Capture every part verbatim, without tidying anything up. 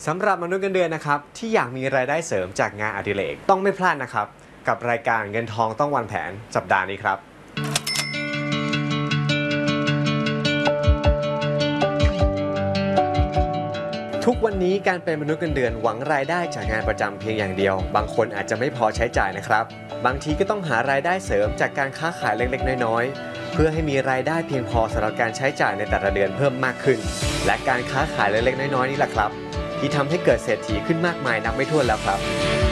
สำหรับมนุษย์เงินเดือนนะครับที่อยากมีรายได้เสริมจากงานอดิเรกต้องไม่พลาดนะครับกับรายการเงินทองต้องวางแผนสัปดาห์นี้ครับทุกวันนี้การเป็นมนุษย์เงินเดือนหวังรายได้จากงานประจำเพียงอย่างเดียวบางคนอาจจะไม่พอใช้จ่ายนะครับบางทีก็ต้องหารายได้เสริมจากการค้าขายเล็กๆน้อยๆเพื่อให้มีรายได้เพียงพอสำหรับการใช้จ่ายในแต่ละเดือนเพิ่มมากขึ้นและการค้าขายเล็กๆน้อยๆนี่แหละครับที่ทำให้เกิดเศรษฐีขึ้นมากมายนับไม่ถ้วนแล้วครับ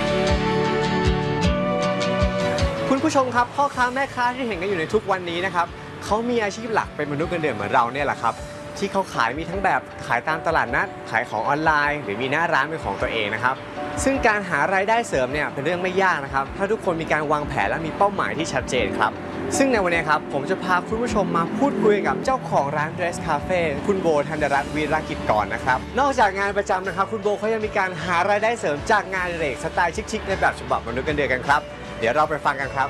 คุณผู้ชมครับพ่อค้าแม่ค้าที่เห็นกันอยู่ในทุกวันนี้นะครับเขามีอาชีพหลักเป็นมนุษย์เงินเดือนเหมือนเราเนี่ยแหละครับที่เขาขายมีทั้งแบบขายตามตลาดนัดขายของออนไลน์หรือมีหน้าร้านเป็นของตัวเองนะครับซึ่งการหารายได้เสริมเนี่ยเป็นเรื่องไม่ยากนะครับถ้าทุกคนมีการวางแผนและมีเป้าหมายที่ชัดเจนครับซึ่งในวันนี้ครับผมจะพาคุณผู้ชมมาพูดคุยกับเจ้าของร้าน Dress Cafe คุณโบธัญรัตน์วีรกิจกรนะครับนอกจากงานประจำนะครับคุณโบเขายังมีการหารายได้เสริมจากงานอดิเรกสไตล์ชิคๆในแบบฉบับมนุษย์เงินเดือนกันครับเดี๋ยวเราไปฟังกันครับ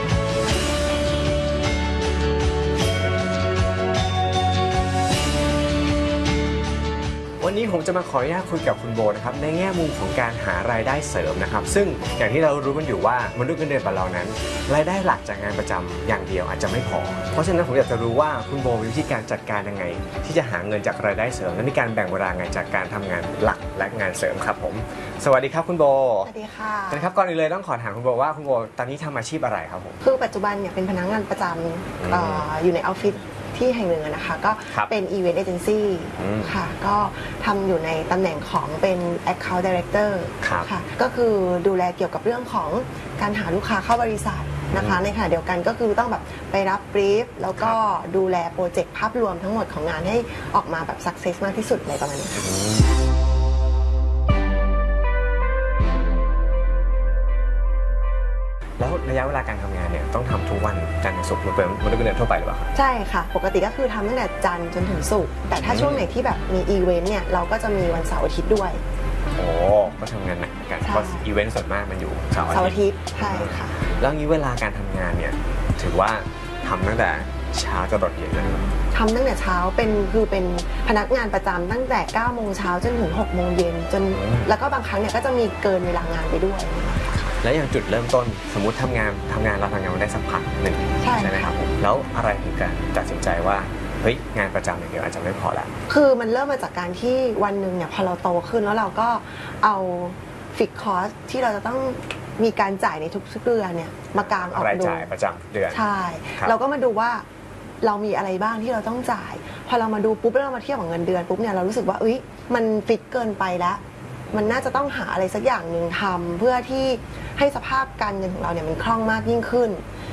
วันนี้ผมจะมาขออนุญาตคุยกับคุณโบนะครับในแง่มุมของการหารายได้เสริมนะครับซึ่งอย่างที่เรารู้กันอยู่ว่ามนุษย์เงินเดือนแบบเรานั้นรายได้หลักจากงานประจำอย่างเดียวอาจจะไม่พอเพราะฉะนั้นผมอยากจะรู้ว่าคุณโบมีวิธีการจัดการยังไงที่จะหาเงินจากรายได้เสริมและมีการแบ่งเวลาไงจากการทำงานหลักและงานเสริมครับผมสวัสดีครับคุณโบสวัสดีค่ะนะครับก่อนอื่นเลยต้องขอถามคุณโบว่าคุณโบตอนนี้ทำอาชีพอะไรครับผมคือปัจจุบันเนี่ยเป็นพนักงานประจำ อ, อยู่ในออฟฟิศที่แห่งหนึ่งนะคะก็เป็นอีเวนต์เอเจนซี่ค่ะก็ทำอยู่ในตำแหน่งของเป็น Account Director ค่ะก็คือดูแลเกี่ยวกับเรื่องของการหาลูกค้าเข้าบริษัทนะคะในขณะเดียวกันก็คือต้องแบบไปรับบรีฟแล้วก็ดูแลโปรเจกต์ภาพรวมทั้งหมดของงานให้ออกมาแบบสักเซสมากที่สุดอะไรประมาณนี้แล้วระยะเวลาการทำงานเนี่ยต้องทำทุกวันจันทร์ถึงศุกร์เหมือนมนุษย์เงินเดือนทั่วไปหรือเปล่าใช่ค่ะปกติก็คือทำตั้งแต่จันทร์จนถึงศุกร์แต่ถ้าช่วงไหนที่แบบมีอีเวนต์เนี่ยเราก็จะมีวันเสาร์อาทิตย์ด้วยโอ้ก็ทำงานหนักกันเพราะอีเวนต์ส่วนมากมันอยู่เสาร์อาทิตย์ใช่ค่ะแล้วงี้เวลาการทำงานเนี่ยถือว่าทำตั้งแต่เช้าจนเย็นเลยทำตั้งแต่เช้าเป็นคือเป็นพนักงานประจำตั้งแต่เก้าโมงเช้าจนถึงหกโมงเย็นจนแล้วก็บางครั้งเนี่ยก็จะมีเกินเวลางานไปด้วยแล้วอย่างจุดเริ่มต้นสมมุติทำงานทำงานเราทำงานมาได้สักพักหนึ่งใช่ไหมครับแล้วอะไรถึงการตัดสินใจว่าเฮ้ยงานประจำอย่างเดียวอาจจะไม่พอแล้วคือมันเริ่มมาจากการที่วันหนึ่งเนี่ยพอเราโตขึ้นแล้วเราก็เอาฟิกคอสที่เราจะต้องมีการจ่ายในทุกๆเดือนเนี่ยมากางออกดูรายจ่ายประจำเดือนใช่เราก็มาดูว่าเรามีอะไรบ้างที่เราต้องจ่ายพอเรามาดูปุ๊บแล้วเรามาเทียบกับเงินเดือนปุ๊บเนี่ยเรารู้สึกว่าเอ้ยมันฟิกเกินไปแล้วมันน่าจะต้องหาอะไรสักอย่างหนึ่งทำเพื่อที่ให้สภาพการเงินของเราเนี่ยมันคล่องมากยิ่งขึ้น